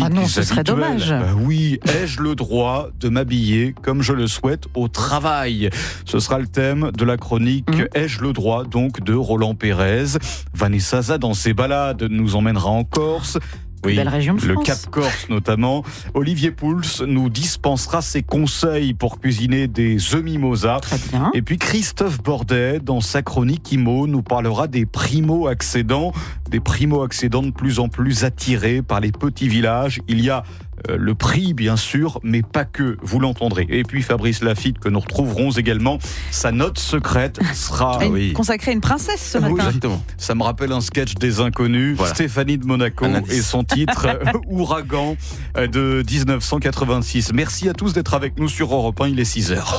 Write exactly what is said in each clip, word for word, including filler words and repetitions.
ah non, ce serait dommage. Bah oui, ai-je le droit de m'habiller comme je le souhaite au travail ? Ce sera le thème de la chronique mmh. Ai-je le droit donc de Roland Pérez. Vanessa Zah, dans ses balades, nous emmènera en Corse. Oui, belle région de le France. Cap Corse notamment. Olivier Pouls nous dispensera ses conseils pour cuisiner des œufs mimosa. Très bien. Et puis Christophe Bordet, dans sa chronique IMO, nous parlera des primo-accédants, des primo-accédants de plus en plus attirés par les petits villages. Il y a euh, le prix, bien sûr, mais pas que, vous l'entendrez. Et puis Fabrice Lafitte, que nous retrouverons également. Sa note secrète sera oui. consacrée à une princesse ce matin. Oui, exactement. Ça me rappelle un sketch des Inconnus. Voilà. Stéphanie de Monaco et son titre Ouragan de dix-neuf cent quatre-vingt-six. Merci à tous d'être avec nous sur Europe un, il est six heures.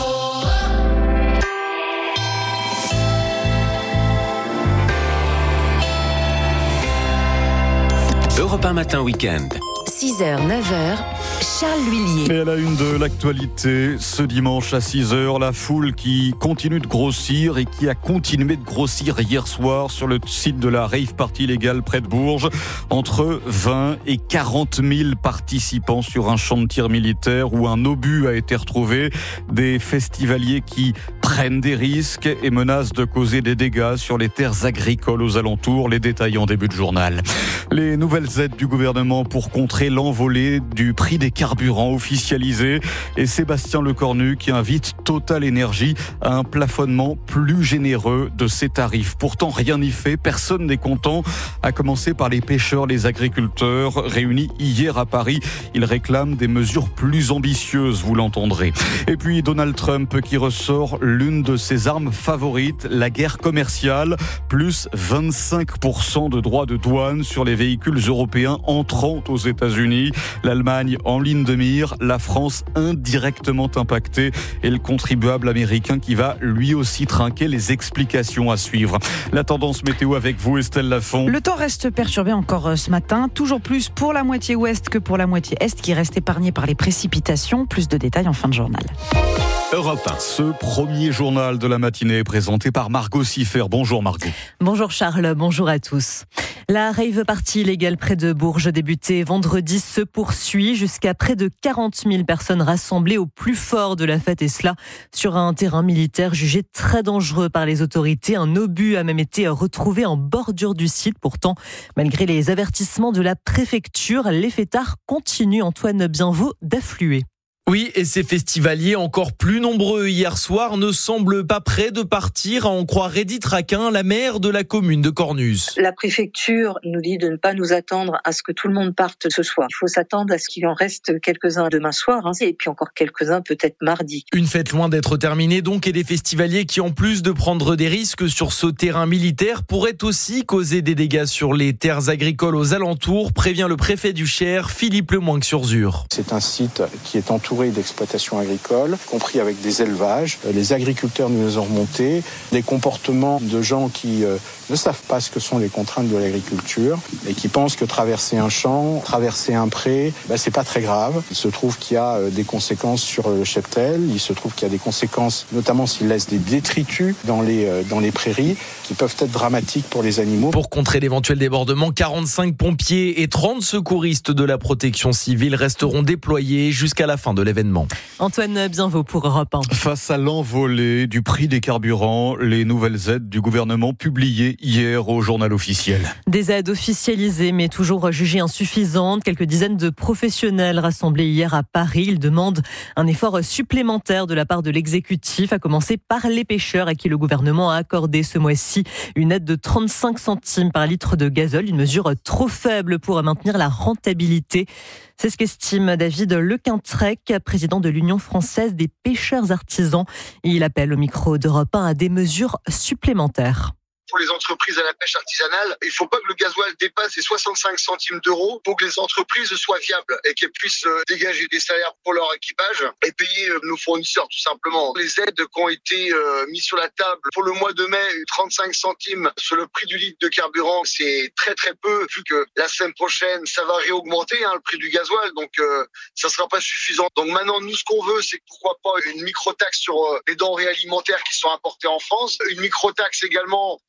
Europe un matin week-end. six heures, neuf heures, Charles L'Huillier. Et à la une de l'actualité, ce dimanche à six heures, la foule qui continue de grossir et qui a continué de grossir hier soir sur le site de la rave party légale près de Bourges. Entre vingt et quarante mille participants sur un champ de tir militaire où un obus a été retrouvé. Des festivaliers qui prennent des risques et menacent de causer des dégâts sur les terres agricoles aux alentours. Les détails en début de journal. Les nouvelles aides du gouvernement pour contrer l'envolée du prix des carburants officialisés et Sébastien Lecornu qui invite Total Énergie à un plafonnement plus généreux de ses tarifs. Pourtant, rien n'y fait, personne n'est content, à commencer par les pêcheurs, les agriculteurs réunis hier à Paris. Ils réclament des mesures plus ambitieuses, vous l'entendrez. Et puis Donald Trump qui ressort l'une de ses armes favorites, la guerre commerciale, plus vingt-cinq pour cent de droits de douane sur les véhicules européens entrant aux États-Unis. L'Allemagne en ligne de mire, la France indirectement impactée et le contribuable américain qui va lui aussi trinquer. Les explications à suivre. La tendance météo avec vous, Estelle Lafont. Le temps reste perturbé encore ce matin, toujours plus pour la moitié ouest que pour la moitié est qui reste épargnée par les précipitations. Plus de détails en fin de journal. Europe un. Ce premier journal de la matinée est présenté par Margot Siffer. Bonjour Margot. Bonjour Charles, bonjour à tous. La rave party illégale près de Bourges débutée vendredi se poursuit jusqu'à près de quarante mille personnes rassemblées au plus fort de la fête et cela sur un terrain militaire jugé très dangereux par les autorités. Un obus a même été retrouvé en bordure du site. Pourtant, malgré les avertissements de la préfecture, les fêtards continuent, Antoine Bienvaux, d'affluer. Oui, et ces festivaliers encore plus nombreux hier soir ne semblent pas prêts de partir, à en croire Edith Raquin, la maire de la commune de Cornus. La préfecture nous dit de ne pas nous attendre à ce que tout le monde parte ce soir. Il faut s'attendre à ce qu'il en reste quelques-uns demain soir, hein, et puis encore quelques-uns peut-être mardi. Une fête loin d'être terminée donc, et des festivaliers qui, en plus de prendre des risques sur ce terrain militaire, pourraient aussi causer des dégâts sur les terres agricoles aux alentours, prévient le préfet du Cher, Philippe Lemoinque-sur-Zur. C'est un site qui est entouré d'exploitations agricoles, compris avec des élevages. Les agriculteurs nous ont remonté des comportements de gens qui euh, ne savent pas ce que sont les contraintes de l'agriculture et qui pensent que traverser un champ, traverser un pré, ben, c'est pas très grave. Il se trouve qu'il y a euh, des conséquences sur le cheptel, il se trouve qu'il y a des conséquences, notamment s'ils laissent des détritus dans les, euh, dans les prairies, qui peuvent être dramatiques pour les animaux. Pour contrer l'éventuel débordement, quarante-cinq pompiers et trente secouristes de la protection civile resteront déployés jusqu'à la fin de l'événement. Antoine Bienvaux pour Europe un. Face à l'envolée du prix des carburants, les nouvelles aides du gouvernement publiées hier au journal officiel. Des aides officialisées mais toujours jugées insuffisantes. Quelques dizaines de professionnels rassemblés hier à Paris. Ils demandent un effort supplémentaire de la part de l'exécutif, à commencer par les pêcheurs à qui le gouvernement a accordé ce mois-ci une aide de trente-cinq centimes par litre de gazole, une mesure trop faible pour maintenir la rentabilité. C'est ce qu'estime David Lequintrec, président de l'Union française des pêcheurs artisans. Et il appelle au micro d'Europe un à des mesures supplémentaires. Pour les entreprises à la pêche artisanale, il ne faut pas que le gasoil dépasse les soixante-cinq centimes d'euros pour que les entreprises soient viables et qu'elles puissent dégager des salaires pour leur équipage et payer nos fournisseurs tout simplement. Les aides qui ont été mises sur la table pour le mois de mai, trente-cinq centimes sur le prix du litre de carburant, c'est très très peu vu que la semaine prochaine, ça va réaugmenter hein, le prix du gasoil, donc euh, ça ne sera pas suffisant. Donc maintenant, nous, ce qu'on veut, c'est pourquoi pas une micro-taxe sur les denrées alimentaires qui sont importées en France, une micro-taxe également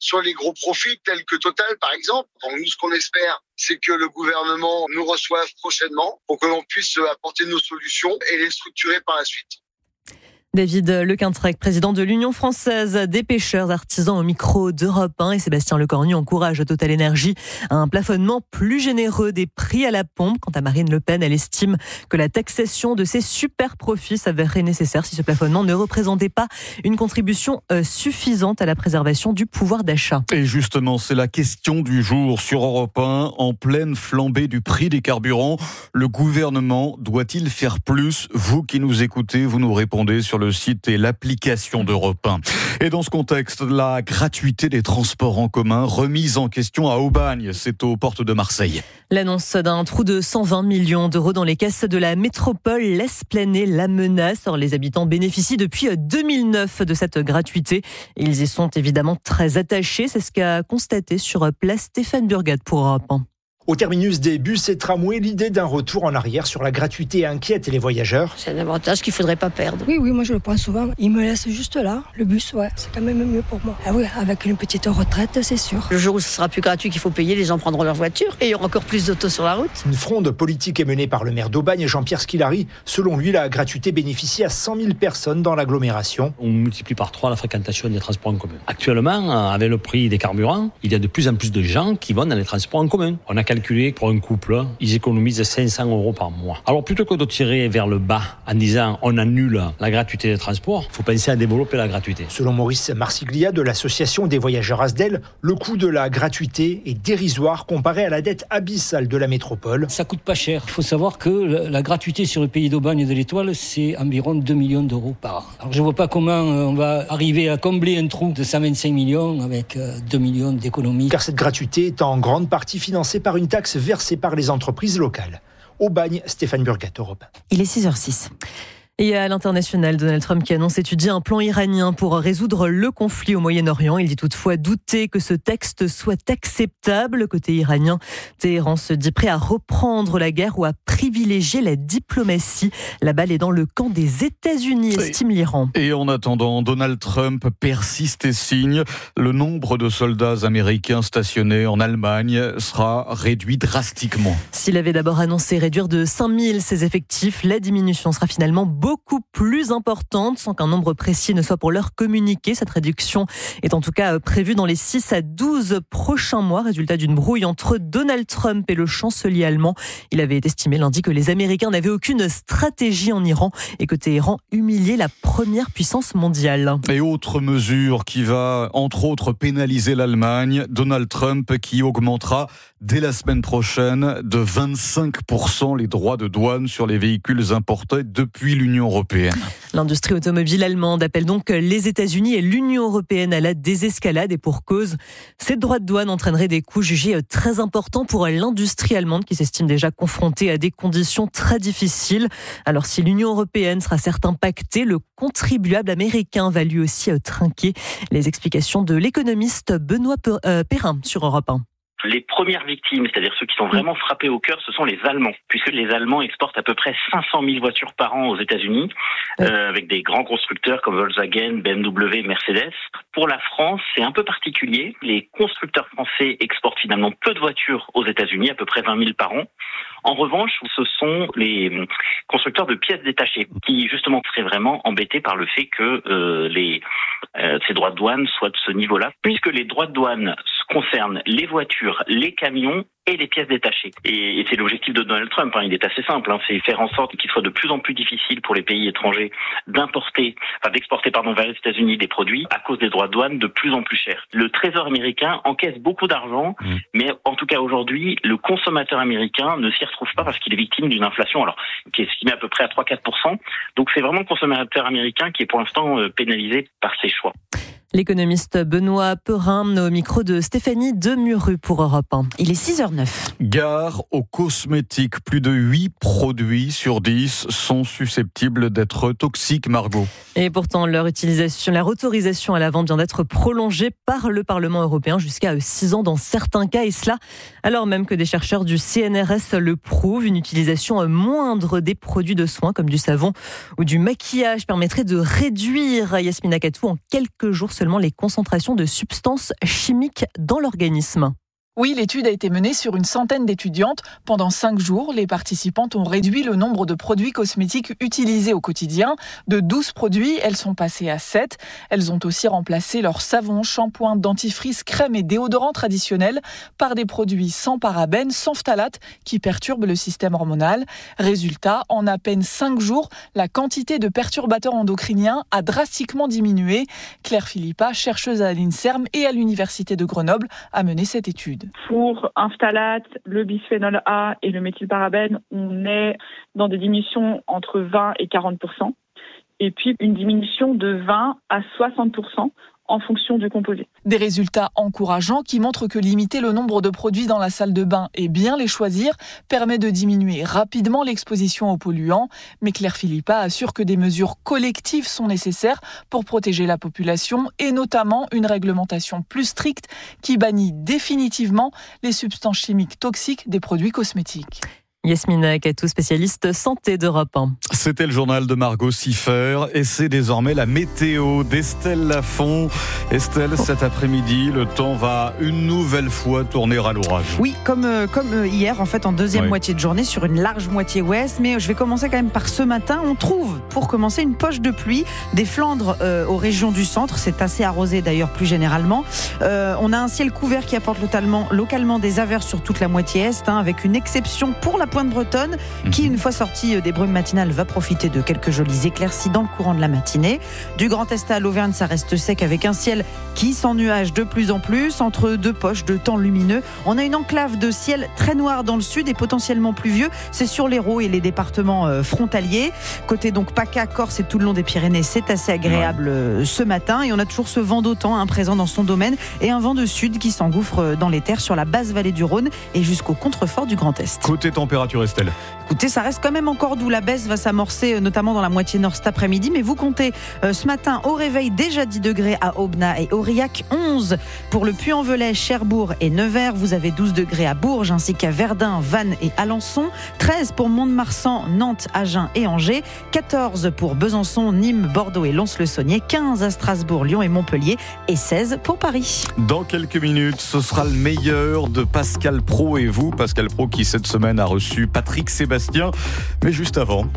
sur les gros profits tels que Total par exemple. Donc nous, ce qu'on espère, c'est que le gouvernement nous reçoive prochainement pour que l'on puisse apporter nos solutions et les structurer par la suite. David Lequintrec, président de l'Union française des pêcheurs artisans au micro d'Europe un, et Sébastien Lecornu encourage Total Énergie à un plafonnement plus généreux des prix à la pompe. Quant à Marine Le Pen, elle estime que la taxation de ces super profits s'avérerait nécessaire si ce plafonnement ne représentait pas une contribution suffisante à la préservation du pouvoir d'achat. Et justement, c'est la question du jour sur Europe un. En pleine flambée du prix des carburants, le gouvernement doit-il faire plus ? Vous qui nous écoutez, vous nous répondez sur le le site et l'application d'Europe un. Et dans ce contexte, la gratuité des transports en commun remise en question à Aubagne, c'est aux portes de Marseille. L'annonce d'un trou de cent vingt millions d'euros dans les caisses de la métropole laisse planer la menace. Or, les habitants bénéficient depuis deux mille neuf de cette gratuité. Ils y sont évidemment très attachés. C'est ce qu'a constaté sur place Stéphane Burgat pour Europe un. Au terminus des bus et tramways, l'idée d'un retour en arrière sur la gratuité inquiète les voyageurs. C'est un avantage qu'il ne faudrait pas perdre. Oui, oui, moi je le prends souvent. Il me laisse juste là, le bus, ouais, c'est quand même mieux pour moi. Ah oui, avec une petite retraite, c'est sûr. Le jour où ce sera plus gratuit qu'il faut payer, les gens prendront leur voiture et il y aura encore plus d'autos sur la route. Une fronde politique est menée par le maire d'Aubagne, Jean-Pierre Squilari. Selon lui, la gratuité bénéficie à cent mille personnes dans l'agglomération. On multiplie par trois la fréquentation des transports en commun. Actuellement, avec le prix des carburants, il y a de plus en plus de gens qui vont dans les transports en commun. On a calculé pour un coût ils économisent cinq cents euros par mois. Alors plutôt que de tirer vers le bas en disant on annule la gratuité des transports, il faut penser à développer la gratuité. Selon Maurice Marsiglia de l'association des voyageurs Asdel, le coût de la gratuité est dérisoire comparé à la dette abyssale de la métropole. Ça coûte pas cher. Il faut savoir que la gratuité sur le pays d'Aubagne et de l'Étoile, c'est environ deux millions d'euros par an. Alors je vois pas comment on va arriver à combler un trou de cent vingt-cinq millions avec deux millions d'économies. Car cette gratuité est en grande partie financée par une taxe versée par les entreprises locales. Aubagne, Stéphane Burgat, Europe. Il est six heures six. Et à l'international, Donald Trump qui annonce étudier un plan iranien pour résoudre le conflit au Moyen-Orient. Il dit toutefois douter que ce texte soit acceptable. Côté iranien, Téhéran se dit prêt à reprendre la guerre ou à privilégier la diplomatie. La balle est dans le camp des États-Unis, estime l'Iran. Et en attendant, Donald Trump persiste et signe. Le nombre de soldats américains stationnés en Allemagne sera réduit drastiquement. S'il avait d'abord annoncé réduire de cinq mille ses effectifs, la diminution sera finalement beaucoup plus importante, sans qu'un nombre précis ne soit pour l'heure communiqué. Cette réduction est en tout cas prévue dans les six à douze prochains mois, résultat d'une brouille entre Donald Trump et le chancelier allemand. Il avait estimé lundi que les Américains n'avaient aucune stratégie en Iran et que Téhéran humiliait la première puissance mondiale. Et autre mesure qui va, entre autres, pénaliser l'Allemagne, Donald Trump qui augmentera dès la semaine prochaine de vingt-cinq pour cent les droits de douane sur les véhicules importés depuis l'Union européenne. L'industrie automobile allemande appelle donc les États-Unis et l'Union européenne à la désescalade, et pour cause. Ces droits de douane entraîneraient des coûts jugés très importants pour l'industrie allemande qui s'estime déjà confrontée à des conditions très difficiles. Alors si l'Union européenne sera certes impactée, le contribuable américain va lui aussi trinquer. Les explications de l'économiste Benoît Perrin sur Europe un. Les premières victimes, c'est-à-dire ceux qui sont vraiment frappés au cœur, ce sont les Allemands, puisque les Allemands exportent à peu près cinq cent mille voitures par an aux États-Unis, euh, avec des grands constructeurs comme Volkswagen, B M W, Mercedes. Pour la France, c'est un peu particulier. Les constructeurs français exportent finalement peu de voitures aux États-Unis, à peu près vingt mille par an. En revanche, ce sont les constructeurs de pièces détachées qui, justement, seraient vraiment embêtés par le fait que euh, les, euh, ces droits de douane soient de ce niveau-là, puisque les droits de douane concernent les voitures, les camions et les pièces détachées. Et, et c'est l'objectif de Donald Trump, hein, il est assez simple, hein, c'est faire en sorte qu'il soit de plus en plus difficile pour les pays étrangers d'importer, enfin d'exporter pardon vers les États-Unis des produits à cause des droits de douane de plus en plus chers. Le Trésor américain encaisse beaucoup d'argent, mmh. mais en tout cas aujourd'hui, le consommateur américain ne s'y retrouve pas parce qu'il est victime d'une inflation, alors qui est estimée à peu près à trois à quatre pour cent. Donc c'est vraiment le consommateur américain qui est pour l'instant euh, pénalisé par ses choix. L'économiste Benoît Perrin au micro de Stéphanie Demuru pour Europe un. Il est six heures neuf. Gare aux cosmétiques. Plus de huit produits sur dix sont susceptibles d'être toxiques, Margot. Et pourtant, leur utilisation, leur autorisation à la vente vient d'être prolongée par le Parlement européen jusqu'à six ans dans certains cas. Et cela, alors même que des chercheurs du C N R S le prouvent, une utilisation moindre des produits de soins comme du savon ou du maquillage permettrait de réduire, Yasmina Katou, en quelques jours seulement, actuellement les concentrations de substances chimiques dans l'organisme. Oui, l'étude a été menée sur une centaine d'étudiantes. Pendant cinq jours, les participantes ont réduit le nombre de produits cosmétiques utilisés au quotidien. De douze produits, elles sont passées à sept. Elles ont aussi remplacé leurs savons, shampoings, dentifrices, crèmes et déodorants traditionnels par des produits sans parabènes, sans phtalates, qui perturbent le système hormonal. Résultat, en à peine cinq jours, la quantité de perturbateurs endocriniens a drastiquement diminué. Claire Philippa, chercheuse à l'INSERM et à l'Université de Grenoble, a mené cette étude. Pour un phtalate, le bisphénol A et le méthylparabène, on est dans des diminutions entre vingt et quarante pour cent. Et puis une diminution de vingt à soixante pour cent en fonction du composé. Des résultats encourageants qui montrent que limiter le nombre de produits dans la salle de bain et bien les choisir permet de diminuer rapidement l'exposition aux polluants. Mais Claire Philippa assure que des mesures collectives sont nécessaires pour protéger la population et notamment une réglementation plus stricte qui bannit définitivement les substances chimiques toxiques des produits cosmétiques. Yasmina Katou, spécialiste santé d'Europe un. C'était le journal de Margot Siffer et c'est désormais la météo d'Estelle Lafont. Estelle, cet après-midi, le temps va une nouvelle fois tourner à l'orage. Oui, comme, euh, comme hier, en fait, en deuxième oui. moitié de journée, sur une large moitié ouest. Mais je vais commencer quand même par ce matin. On trouve, pour commencer, une poche de pluie des Flandres euh, aux régions du centre. C'est assez arrosé d'ailleurs plus généralement. Euh, on a un ciel couvert qui apporte localement, localement des averses sur toute la moitié est, hein, avec une exception pour la pointe bretonne qui, une fois sortie des brumes matinales, va profiter de quelques jolies éclaircies dans le courant de la matinée. Du Grand Est à l'Auvergne, ça reste sec avec un ciel qui s'ennuage de plus en plus entre deux poches de temps lumineux. On a une enclave de ciel très noir dans le sud et potentiellement pluvieux. C'est sur l'Hérault et les départements euh, frontaliers. Côté donc PACA, Corse et tout le long des Pyrénées, c'est assez agréable euh, ce matin. Et on a toujours ce vent d'autant hein, présent dans son domaine et un vent de sud qui s'engouffre dans les terres sur la basse vallée du Rhône et jusqu'au contrefort du Grand Est. Côté température, Estelle. Écoutez, ça reste quand même encore doux. La baisse va s'amorcer notamment dans la moitié nord cet après-midi. Mais vous comptez euh, ce matin au réveil déjà dix degrés à Aubenas et Aurillac, onze pour le Puy-en-Velay, Cherbourg et Nevers. Vous avez douze degrés à Bourges ainsi qu'à Verdun, Vannes et Alençon. treize pour Mont-de-Marsan, Nantes, Agen et Angers. quatorze pour Besançon, Nîmes, Bordeaux et Lons-le-Saunier. quinze à Strasbourg, Lyon et Montpellier. Et seize pour Paris. Dans quelques minutes, ce sera le meilleur de Pascal Praud et vous. Pascal Praud qui cette semaine a reçu Patrick Sébastien. Mais juste avant...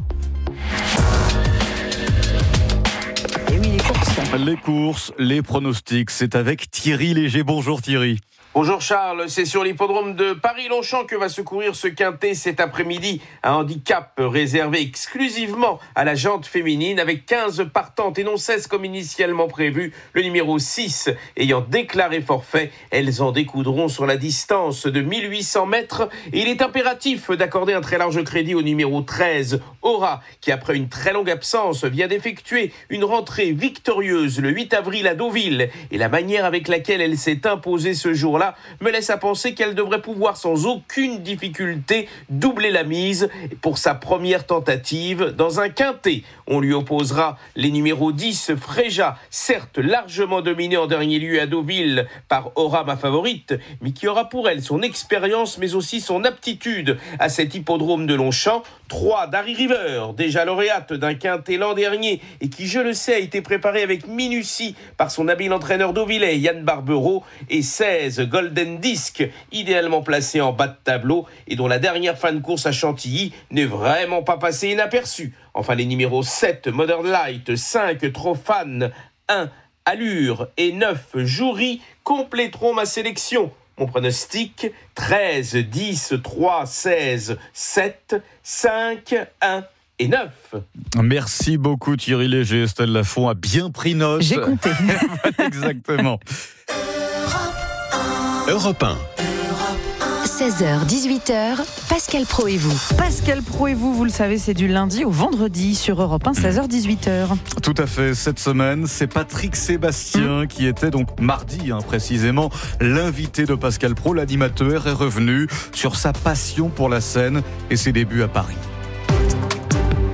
Et oui, les courses. Les courses, les pronostics, c'est avec Thierry Léger. Bonjour Thierry. Bonjour Charles, c'est sur l'hippodrome de Paris-Longchamp que va se courir ce quintet cet après-midi. Un handicap réservé exclusivement à la jante féminine avec quinze partantes et non seize comme initialement prévu. Le numéro six ayant déclaré forfait, elles en découdront sur la distance de mille huit cents mètres. Et il est impératif d'accorder un très large crédit au numéro treize, Aura, qui après une très longue absence vient d'effectuer une rentrée victorieuse le huit avril à Deauville. Et la manière avec laquelle elle s'est imposée ce jour-là me laisse à penser qu'elle devrait pouvoir sans aucune difficulté doubler la mise pour sa première tentative dans un quintet. On lui opposera les numéros dix, Fréja, certes largement dominé en dernier lieu à Deauville par Aura, ma favorite, mais qui aura pour elle son expérience mais aussi son aptitude à cet hippodrome de Longchamp. trois, Darry River, déjà lauréate d'un quintet l'an dernier et qui, je le sais, a été préparé avec minutie par son habile entraîneur deauvillais, Yann Barbero, et seize, Golden Disc, idéalement placé en bas de tableau et dont la dernière fin de course à Chantilly n'est vraiment pas passée inaperçue. Enfin, les numéros sept, Modern Light, cinq, Trofan, un, Allure et neuf, Joury compléteront ma sélection. Mon pronostic, treize, dix, trois, seize, sept, cinq, un et neuf. Merci beaucoup Thierry Léger. Estelle Lafont a bien pris note. J'ai compté. Exactement. Europe un. seize heures dix-huit heures, Pascal Praud et vous. Pascal Praud et vous, vous le savez, c'est du lundi au vendredi sur Europe un, seize heures dix-huit heures. Tout à fait. Cette semaine, c'est Patrick Sébastien mmh. qui était donc mardi, hein, précisément, l'invité de Pascal Praud. L'animateur est revenu sur sa passion pour la scène et ses débuts à Paris.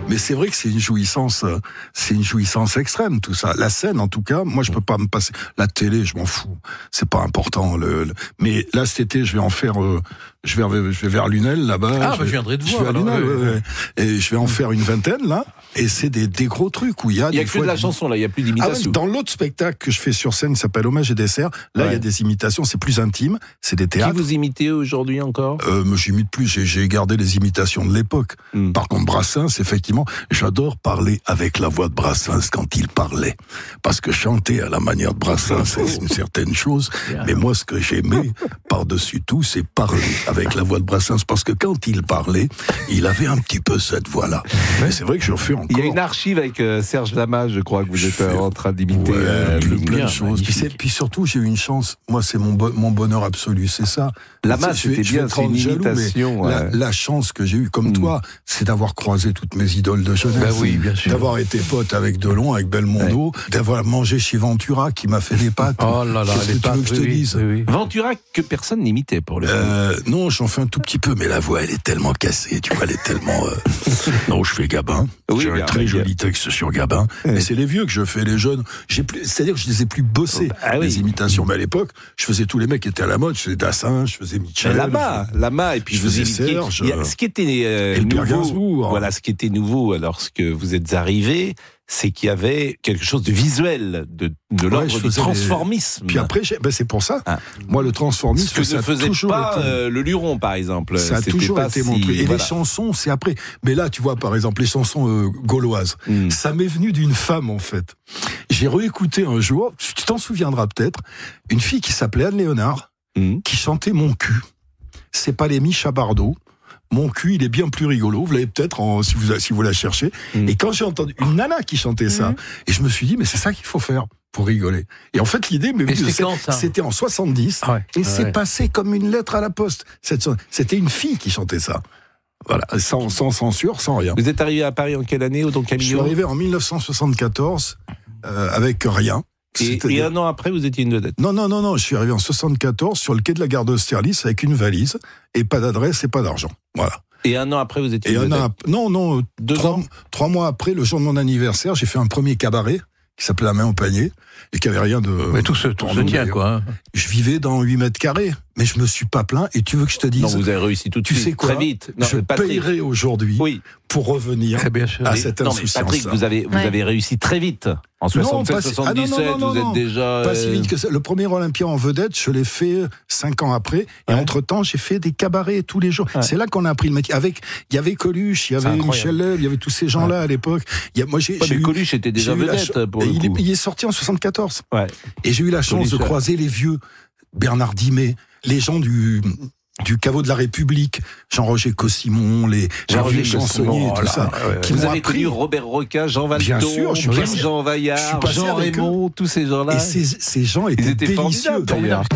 Mais c'est vrai que c'est une jouissance, euh, c'est une jouissance extrême, tout ça. La scène, en tout cas, moi, je peux pas me passer. La télé, je m'en fous. C'est pas important. Le, le... Mais là, cet été, je vais en faire. Euh, je vais, je vais vers Lunel là-bas. Ah, je, bah, je viendrai te je voir. vais à alors, Lunel, ouais, ouais, ouais. Et je vais en faire une vingtaine là. Et c'est des, des gros trucs où il y a. Il y a des que fois, de la des... chanson là, il y a plus Ah d'imitation. ouais, dans l'autre spectacle que je fais sur scène, qui s'appelle Hommage et dessert, là, il ouais. y a des imitations, c'est plus intime, c'est des théâtres. Qui vous imitez aujourd'hui encore ? Euh, me j'imite plus, j'ai, j'ai gardé les imitations de l'époque. Mm. Par contre, Brassens, effectivement, j'adore parler avec la voix de Brassens quand il parlait. Parce que chanter à la manière de Brassens, c'est une certaine chose. Yeah. Mais moi, ce que j'aimais, par-dessus tout, c'est parler avec la voix de Brassens. Parce que quand il parlait, il avait un petit peu cette voix-là. Mais c'est vrai que je le fais encore. Il y a une archive avec euh, Serge Lama, je crois, que vous je êtes fais... en train d'imiter. Ouais, euh, plein, plein bien, de choses. Puis, c'est, puis surtout, j'ai eu une chance. Moi, c'est mon, bo- mon bonheur absolu, c'est ça. Lama, c'était je bien, c'est une imitation. Jaloux, ouais. la, la chance que j'ai eue, comme mmh. toi, c'est d'avoir croisé toutes mes idoles de jeunesse. Ben oui, bien sûr. D'avoir été pote avec Delon, avec Belmondo, ouais. d'avoir mangé chez Ventura, qui m'a fait des pâtes. Oh là là, Qu'est-ce les que pâtes, tu veux que je te oui, dise oui, oui. Ventura, que personne n'imitait pour le euh, Non, j'en fais un tout petit peu, mais la voix, elle est tellement cassée, tu vois, elle est tellement... Euh... non, je fais Gabin. Oui, j'ai un très bien. joli texte sur Gabin. Oui. Mais c'est les vieux que je fais, les jeunes. J'ai plus... C'est-à-dire que je les ai plus bossés, ah, oui. les imitations. Mais à l'époque, je faisais tous les mecs qui étaient à la mode. Je faisais Dassin, je faisais Mitchell. Lama, je... Lama, et puis je vous faisais Serge. Il y a... Ce qui était euh, nouveau, voilà, ce qui était nouveau lorsque vous êtes arrivé, c'est qu'il y avait quelque chose de visuel, de, de l'ordre ouais, du transformisme. Les... Puis après, ben c'est pour ça. Ah. Moi, le transformisme, ce que ça ne faisait toujours pas été... euh, le Luron, par exemple. Ça a C'était toujours pas été si... montré. Et voilà. les chansons, c'est après. Mais là, tu vois, par exemple, les chansons euh, gauloises, mm. ça m'est venu d'une femme, en fait. J'ai réécouté un jour, tu t'en souviendras peut-être, une fille qui s'appelait Anne Léonard, mm. qui chantait Mon cul. C'est pas les Micha Bardot. Mon cul, il est bien plus rigolo. Vous l'avez peut-être en, si vous si vous la cherchez. Mmh. Et quand j'ai entendu une nana qui chantait ça, mmh. et je me suis dit mais c'est ça qu'il faut faire pour rigoler. Et en fait l'idée, mais c'était, quand, ça c'était en soixante-dix, ah ouais. et ah c'est ouais. passé comme une lettre à la poste. C'était une fille qui chantait ça. Voilà, sans, sans censure, sans rien. Vous êtes arrivé à Paris en quelle année, au Don Camillo ? Je suis arrivé en dix-neuf cent soixante-quatorze euh, avec rien. Et, et un an après, vous étiez une vedette. Non, non, non, non. Je suis arrivé en soixante-quatorze sur le quai de la gare d'Austerlitz avec une valise et pas d'adresse et pas d'argent. Voilà. Et un an après, vous étiez et une un vedette. an, non, non. Deux trois, ans. trois mois après, le jour de mon anniversaire, j'ai fait un premier cabaret qui s'appelait La main au panier et qui avait rien de. Mais tout se, tout se tient, quoi. Hein. Je vivais dans huit mètres carrés, mais je me suis pas plaint. Et tu veux que je te dise. Non, vous avez réussi tout de tu suite. Tu sais quoi, très vite. Non, je payerai aujourd'hui oui. pour revenir eh bien sûr. à cette non, insouciance. Mais Patrick, vous avez, vous ouais. avez réussi très vite. En soixante-sept soixante-dix-sept, ah non, non, non, vous êtes non, déjà. Pas si vite que ça. Le premier Olympia en vedette, je l'ai fait cinq ans après. Et ouais. entre-temps, j'ai fait des cabarets tous les jours. Ouais. C'est là qu'on a appris le métier. Avec, il y avait Coluche, il y avait Michel Leb, il y avait tous ces gens-là ouais. à l'époque. Il y a, moi, j'ai, ouais, j'ai mais eu, Coluche était déjà vedette ch- pour le il, coup. Est, il est sorti en soixante-quatorze. Ouais. Et j'ai eu la chance Coluche, de croiser les vieux. Bernard Dimet, les gens du. du caveau de la République, Jean-Roger Cossimon, les Jean-Roger Chansonnier et tout ça. Ouais, ouais. Qui vous avez connu Robert Roca, Jean Valton, bien sûr, je suis Jean Vaillard, Jean Raymond, tous ces gens-là. Et ces, ces gens étaient, étaient délicieux d'ailleurs.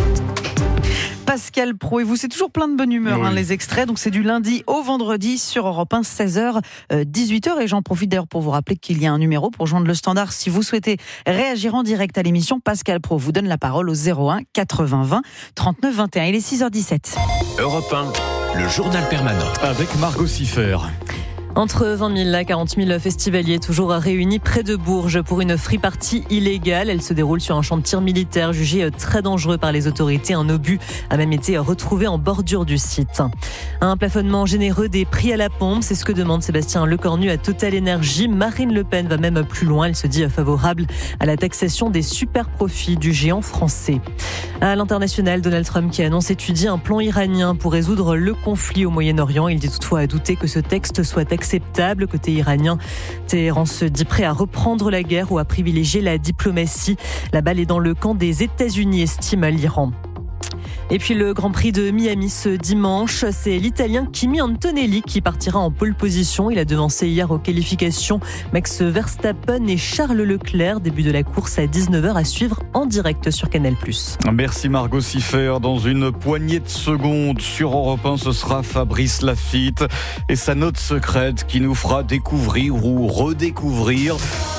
Pascal Praud, et vous, c'est toujours plein de bonne humeur, oui. hein, les extraits. Donc c'est du lundi au vendredi sur Europe un, seize heures, dix-huit heures. Et j'en profite d'ailleurs pour vous rappeler qu'il y a un numéro pour joindre le standard. Si vous souhaitez réagir en direct à l'émission, Pascal Praud vous donne la parole au zéro un quatre-vingts vingt trente-neuf vingt et un. Il est six heures dix-sept. Europe un, le journal permanent. Avec Margot Siffer. Entre vingt mille à quarante mille festivaliers toujours réunis près de Bourges pour une free party illégale. Elle se déroule sur un champ de tir militaire jugé très dangereux par les autorités. Un obus a même été retrouvé en bordure du site. Un plafonnement généreux des prix à la pompe, c'est ce que demande Sébastien Lecornu à Total Energy. Marine Le Pen va même plus loin. Elle se dit favorable à la taxation des super profits du géant français. À l'international, Donald Trump qui annonce étudier un plan iranien pour résoudre le conflit au Moyen-Orient. Il dit toutefois à douter que ce texte soit acceptable. Côté iranien, Téhéran se dit prêt à reprendre la guerre ou à privilégier la diplomatie. La balle est dans le camp des États-Unis, estime l'Iran. Et puis le Grand Prix de Miami ce dimanche, c'est l'Italien Kimi Antonelli qui partira en pole position. Il a devancé hier aux qualifications Max Verstappen et Charles Leclerc. Début de la course à dix-neuf heures à suivre en direct sur Canal plus. Merci Margot Siffer. Dans une poignée de secondes sur Europe un, ce sera Fabrice Lafitte et sa note secrète qui nous fera découvrir ou redécouvrir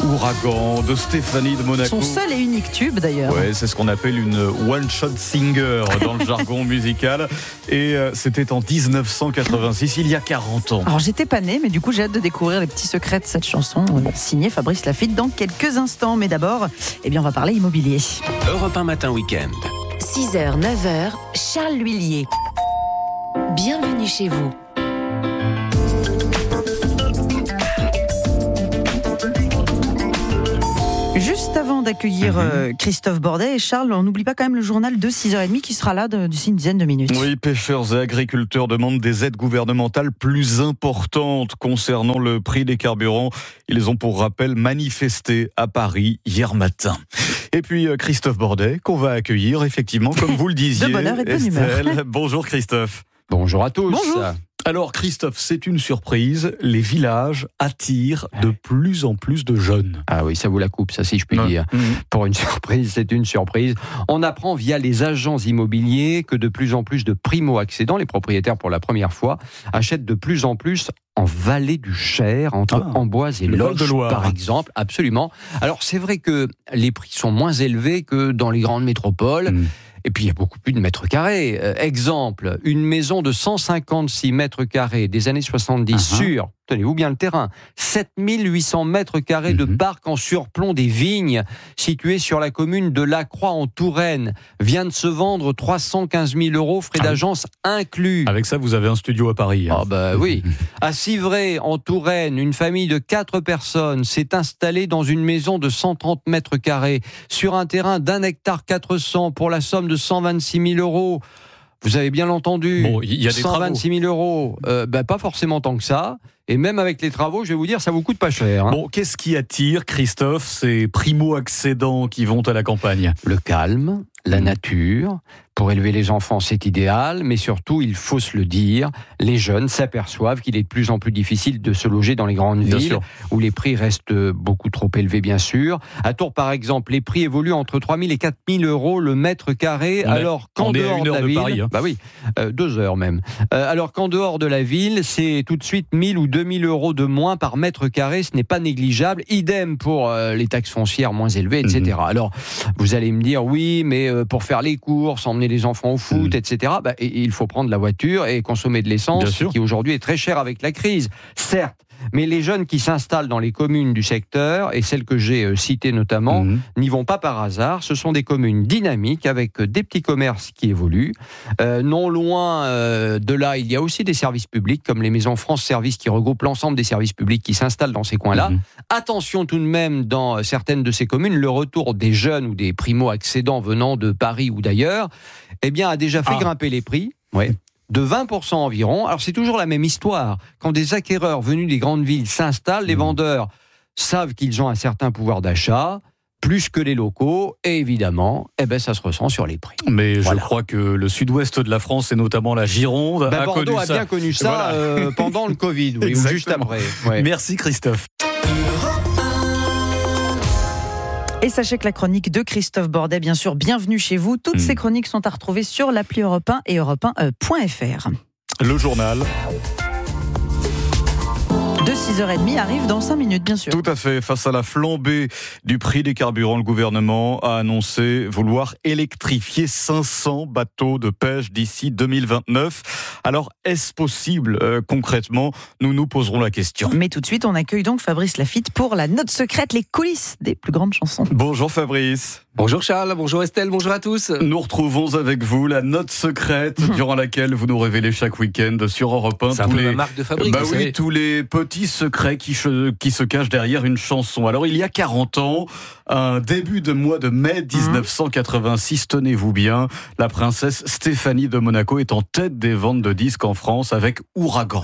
Ouragan de Stéphanie de Monaco. Son seul et unique tube d'ailleurs. Ouais, c'est ce qu'on appelle une one-shot singer. Pêcheur dans le jargon musical. Et euh, c'était en dix-neuf cent quatre-vingt-six, il y a quarante ans. Alors j'étais pas née, mais du coup j'ai hâte de découvrir les petits secrets de cette chanson euh, signée Fabrice Lafitte dans quelques instants. Mais d'abord, eh bien on va parler immobilier. Europe un matin week-end. six heures, neuf heures, Charles L'Huillier. Bienvenue chez vous. Juste avant d'accueillir euh, Christophe Bordet et Charles, on n'oublie pas quand même le journal de six heures trente qui sera là de- d'ici une dizaine de minutes. Oui, pêcheurs et agriculteurs demandent des aides gouvernementales plus importantes concernant le prix des carburants. Ils ont pour rappel manifesté à Paris hier matin. Et puis euh, Christophe Bordet, qu'on va accueillir effectivement, comme vous le disiez. De bonne heure et de bonne humeur. Estelle. Bonjour Christophe. Bonjour à tous. Bonjour. Alors Christophe, c'est une surprise, les villages attirent de plus en plus de jeunes. Ah oui, ça vous la coupe, ça, si je puis Ouais. dire. Mmh. Pour une surprise, c'est une surprise. On apprend via les agents immobiliers que de plus en plus de primo-accédants, les propriétaires pour la première fois, achètent de plus en plus en vallée du Cher, entre Ah, Amboise et le Loches, Val-de-Loire. par exemple. Absolument. Alors, c'est vrai que les prix sont moins élevés que dans les grandes métropoles. Mmh. Et puis, il y a beaucoup plus de mètres carrés. Euh, exemple, une maison de cent cinquante-six mètres carrés des années soixante-dix Uh-huh. sur, tenez-vous bien le terrain, sept mille huit cents mètres carrés de Mhm. parc en surplomb des vignes, situé sur la commune de Lacroix en Touraine, vient de se vendre trois cent quinze mille euros, frais Ah oui. d'agence inclus. Avec ça, vous avez un studio à Paris. hein. Ah bah oui. À Civray, en Touraine, une famille de quatre personnes s'est installée dans une maison de cent trente mètres carrés sur un terrain d'un hectare quatre cents pour la somme de cent vingt-six mille euros. Vous avez bien entendu. Bon, il y a des cent vingt-six mille euros. Euh, bah, pas forcément tant que ça. Et même avec les travaux, je vais vous dire, ça vous coûte pas cher. hein. Bon, qu'est-ce qui attire, Christophe, ces primo-accédants qui vont à la campagne? Le calme, la nature. Pour élever les enfants, c'est idéal, mais surtout, il faut se le dire, les jeunes s'aperçoivent qu'il est de plus en plus difficile de se loger dans les grandes Bien villes, sûr. où les prix restent beaucoup trop élevés, bien sûr. À Tours, par exemple, les prix évoluent entre trois mille et quatre mille euros le mètre carré, On est- alors qu'en on est à dehors une de heure la de ville, Paris, hein. bah oui, euh, deux heures même. Euh, alors qu'en dehors de la ville, c'est tout de suite mille ou deux mille euros de moins par mètre carré, ce n'est pas négligeable. Idem pour euh, les taxes foncières moins élevées, et cetera. Mhm. Alors, vous allez me dire, oui, mais euh, pour faire les courses, emmener les enfants au foot, Mhm. et cetera, bah, et- il faut prendre la voiture et consommer de Bien l'essence, sûr. qui aujourd'hui est très cher avec la crise. Certes, mais les jeunes qui s'installent dans les communes du secteur, et celles que j'ai euh, citées notamment, Mhm. n'y vont pas par hasard. Ce sont des communes dynamiques avec euh, des petits commerces qui évoluent. Euh, non loin euh, de là, il y a aussi des services publics, comme les maisons France Service qui regroupent l'ensemble des services publics qui s'installent dans ces coins-là. Mhm. Attention tout de même, dans euh, certaines de ces communes, le retour des jeunes ou des primo-accédants venant de Paris ou d'ailleurs, eh bien, a déjà fait Ah. grimper les prix. Ouais. De vingt pour cent environ. Alors c'est toujours la même histoire. Quand des acquéreurs venus des grandes villes s'installent, les Mhm. vendeurs savent qu'ils ont un certain pouvoir d'achat, plus que les locaux, et évidemment, eh ben, ça se ressent sur les prix. Mais Voilà. je crois que le sud-ouest de la France, et notamment la Gironde, Ben, a Bordeaux connu a ça. bien connu ça Voilà. euh, pendant le Covid, oui, ou juste Exactement. après. Ouais. Merci Christophe. Et sachez que la chronique de Christophe Bordet, bien sûr, bienvenue chez vous. Toutes Mm. ces chroniques sont à retrouver sur l'appli Europe un et europe un point f r. Le journal. De six heures trente arrive dans cinq minutes, bien sûr. Tout à fait. Face à la flambée du prix des carburants, le gouvernement a annoncé vouloir électrifier cinq cents bateaux de pêche d'ici deux mille vingt-neuf. Alors, est-ce possible euh, concrètement? Nous nous poserons la question. Mais tout de suite, on accueille donc Fabrice Lafitte pour la note secrète, les coulisses des plus grandes chansons. Bonjour Fabrice. Bonjour Charles, bonjour Estelle, bonjour à tous. Nous retrouvons avec vous la note secrète durant laquelle vous nous révélez chaque week-end sur Europe un C'est un tous peu les ma marque de fabrique, bah vous oui, savez. tous les petits secrets qui, che- qui se cachent derrière une chanson. Alors il y a quarante ans, un début de mois de mai dix-neuf cent quatre-vingt-six, tenez-vous bien, la princesse Stéphanie de Monaco est en tête des ventes de disques en France avec Ouragan.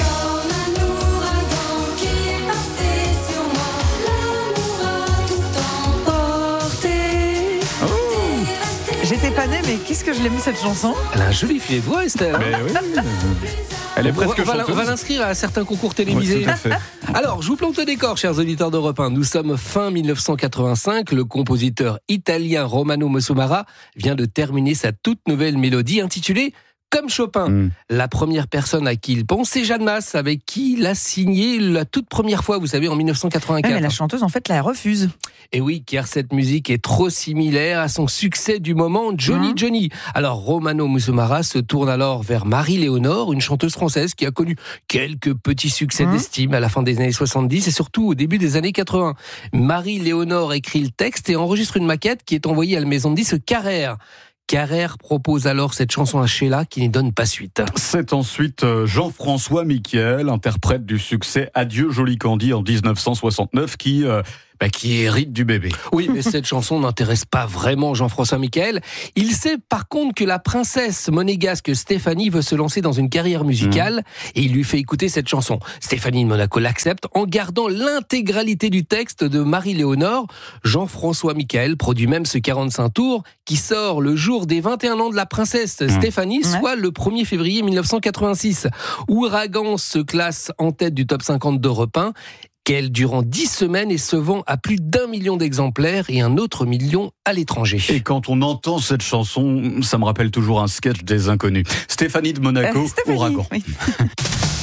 J'étais pas née, mais qu'est-ce que je l'aime cette chanson? Elle a un joli filet de voix, Estelle. Mais oui. Elle est On va- presque on va, chanteuse. on va l'inscrire à certains concours télévisés. Oui, tout à fait. Alors, je vous plante le décor, chers auditeurs d'Europe un. Nous sommes fin dix-neuf cent quatre-vingt-cinq. Le compositeur italien Romano Mosumara vient de terminer sa toute nouvelle mélodie intitulée Comme Chopin, mmh. la première personne à qui il pense, c'est Jeanne Masse, avec qui il a signé la toute première fois, vous savez, en dix-neuf cent quatre-vingt-quatre. Ouais, mais la chanteuse, en fait, là, elle refuse. Et oui, car cette musique est trop similaire à son succès du moment, Johnny mmh. Johnny. Alors, Romano Muzumara se tourne alors vers Marie-Léonore, une chanteuse française qui a connu quelques petits succès mmh. d'estime à la fin des années soixante-dix et surtout au début des années quatre-vingts. Marie-Léonore écrit le texte et enregistre une maquette qui est envoyée à la maison de disques Carrère. Carrère propose alors cette chanson à Sheila qui n'y donne pas suite. C'est ensuite Jean-François Michael, interprète du succès Adieu Joli Candy en dix-neuf cent soixante-neuf, qui... Euh Bah, qui hérite du bébé. Oui, mais cette chanson n'intéresse pas vraiment Jean-François Michael. Il sait par contre que la princesse monégasque Stéphanie veut se lancer dans une carrière musicale mmh. et il lui fait écouter cette chanson. Stéphanie de Monaco l'accepte en gardant l'intégralité du texte de Marie-Léonore. Jean-François Michael produit même ce quarante-cinq tours qui sort le jour des vingt et un ans de la princesse mmh. Stéphanie, ouais. soit le premier février mille neuf cent quatre-vingt-six. Ouragan se classe en tête du top cinquante d'Europe un. Qu'elle, durant dix semaines, et se vend à plus d'un million d'exemplaires et un autre million à l'étranger. Et quand on entend cette chanson, ça me rappelle toujours un sketch des Inconnus. Stéphanie de Monaco, euh, Stéphanie, Ouragan. Oui.